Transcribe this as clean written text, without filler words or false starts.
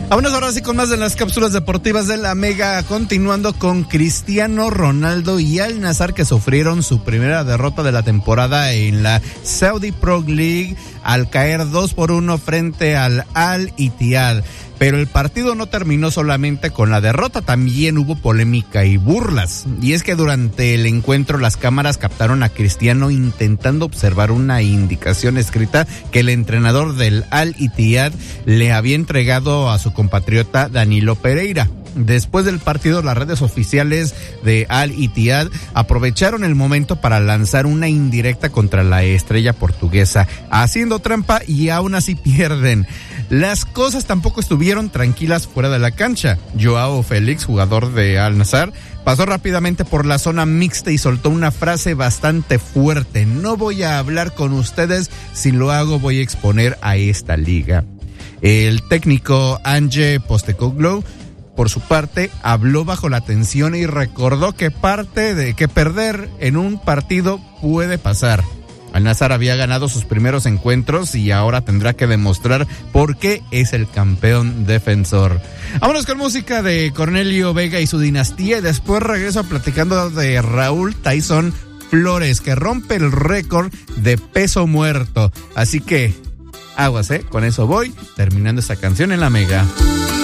Vámonos ahora sí con más de las cápsulas deportivas de la Mega, continuando con Cristiano Ronaldo y Al Nassr, que sufrieron su primera derrota de la temporada en la Saudi Pro League al caer 2-1 frente al Al Ittihad. Pero el partido no terminó solamente con la derrota, también hubo polémica y burlas. Y es que durante el encuentro las cámaras captaron a Cristiano intentando observar una indicación escrita que el entrenador del Al Ittihad le había entregado a su compatriota Danilo Pereira. Después del partido, las redes oficiales de Al Ittihad aprovecharon el momento para lanzar una indirecta contra la estrella portuguesa, haciendo trampa y aún así pierden. Las cosas tampoco estuvieron tranquilas fuera de la cancha. Joao Félix, jugador de Al Nassr, pasó rápidamente por la zona mixta y soltó una frase bastante fuerte: no voy a hablar con ustedes, si lo hago voy a exponer a esta liga. El técnico Ange Postecoglou, por su parte, habló bajo la tensión y recordó que perder en un partido puede pasar. Al Nassr había ganado sus primeros encuentros y ahora tendrá que demostrar por qué es el campeón defensor. Vámonos con música de Cornelio Vega y su dinastía y después regreso platicando de Raúl Tyson Flores, que rompe el récord de peso muerto. Así que aguas, con eso voy terminando esta canción en la Mega.